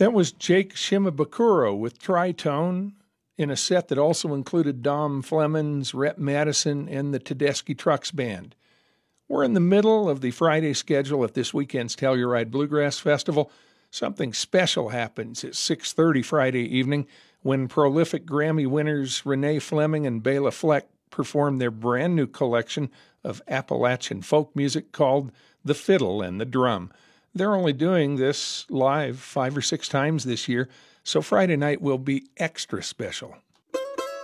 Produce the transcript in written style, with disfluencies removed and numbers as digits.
That was Jake Shimabukuro with Tritone in a set that also included Dom Flemons, Rhett Madison, and the Tedeschi Trucks Band. We're in the middle of the Friday schedule at this weekend's Telluride Bluegrass Festival. Something special happens at 6:30 Friday evening when prolific Grammy winners Renee Fleming and Bela Fleck perform their brand new collection of Appalachian folk music called The Fiddle and the Drum. They're only doing this live 5 or 6 times this year, so Friday night will be extra special.